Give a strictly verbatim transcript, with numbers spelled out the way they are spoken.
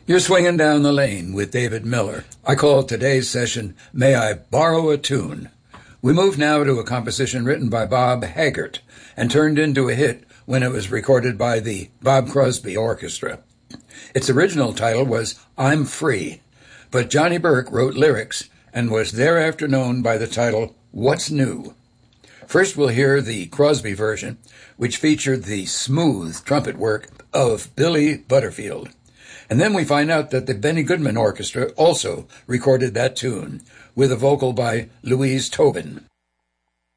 You're swinging down the lane with David Miller. I call today's session, May I Borrow a Tune? We move now to a composition written by Bob Haggart and turned into a hit when it was recorded by the Bob Crosby Orchestra. Its original title was I'm Free, but Johnny Burke wrote lyrics and was thereafter known by the title What's New? First we'll hear the Crosby version, which featured the smooth trumpet work of Billy Butterfield. And then we find out that the Benny Goodman Orchestra also recorded that tune with a vocal by Louise Tobin.